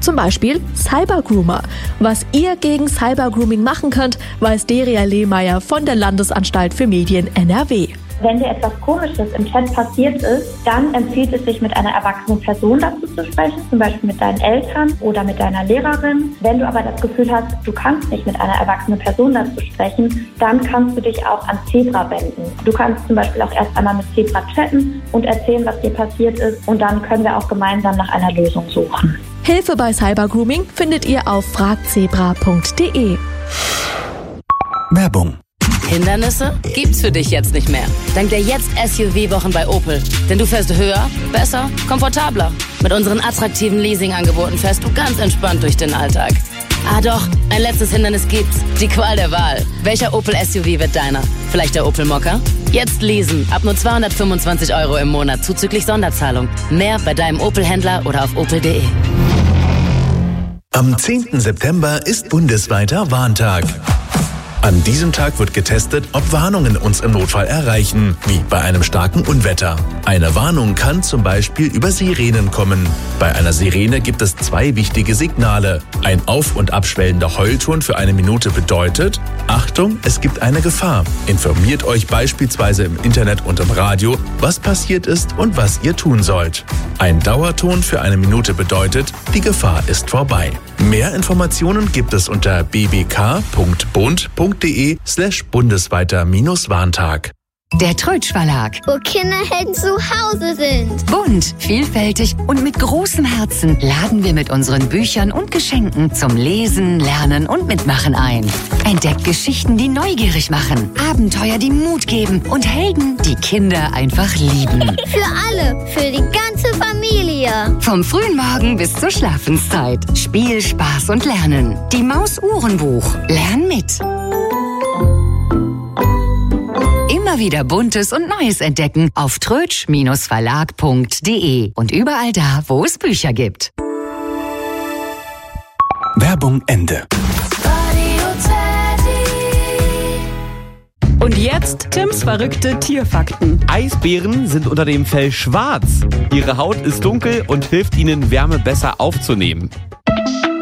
Zum Beispiel Cybergroomer. Was ihr gegen Cybergrooming machen könnt, weiß Deria Lehmeier von der Landesanstalt für Medien NRW. Wenn dir etwas Komisches im Chat passiert ist, dann empfiehlt es sich, mit einer erwachsenen Person dazu zu sprechen, zum Beispiel mit deinen Eltern oder mit deiner Lehrerin. Wenn du aber das Gefühl hast, du kannst nicht mit einer erwachsenen Person dazu sprechen, dann kannst du dich auch an Zebra wenden. Du kannst zum Beispiel auch erst einmal mit Zebra chatten und erzählen, was dir passiert ist, und dann können wir auch gemeinsam nach einer Lösung suchen. Hilfe bei Cybergrooming findet ihr auf fragzebra.de. Werbung. Hindernisse gibt's für dich jetzt nicht mehr. Dank der Jetzt-SUV-Wochen bei Opel. Denn du fährst höher, besser, komfortabler. Mit unseren attraktiven Leasing-Angeboten fährst du ganz entspannt durch den Alltag. Ah doch, ein letztes Hindernis gibt's. Die Qual der Wahl. Welcher Opel-SUV wird deiner? Vielleicht der Opel Mokka? Jetzt leasen. Ab nur 225 € im Monat zuzüglich Sonderzahlung. Mehr bei deinem Opel-Händler oder auf opel.de. Am 10. September ist bundesweiter Warntag. An diesem Tag wird getestet, ob Warnungen uns im Notfall erreichen, wie bei einem starken Unwetter. Eine Warnung kann zum Beispiel über Sirenen kommen. Bei einer Sirene gibt es 2 wichtige Signale. Ein auf- und abschwellender Heulton für eine Minute bedeutet: Achtung, es gibt eine Gefahr. Informiert euch beispielsweise im Internet und im Radio, was passiert ist und was ihr tun sollt. Ein Dauerton für eine Minute bedeutet, die Gefahr ist vorbei. Mehr Informationen gibt es unter bbk.bund.de/bundesweiter-Warntag. Der Trötsch Verlag. Wo Kinderhelden zu Hause sind. Bunt, vielfältig und mit großem Herzen laden wir mit unseren Büchern und Geschenken zum Lesen, Lernen und Mitmachen ein. Entdeckt Geschichten, die neugierig machen, Abenteuer, die Mut geben und Helden, die Kinder einfach lieben. Für alle, für die ganze Familie. Vom frühen Morgen bis zur Schlafenszeit. Spiel, Spaß und Lernen. Die Maus-Uhrenbuch. Lern mit. Immer wieder Buntes und Neues entdecken auf trötsch-verlag.de und überall da, wo es Bücher gibt. Werbung Ende. Und jetzt Tims verrückte Tierfakten. Eisbären sind unter dem Fell schwarz. Ihre Haut ist dunkel und hilft ihnen, Wärme besser aufzunehmen.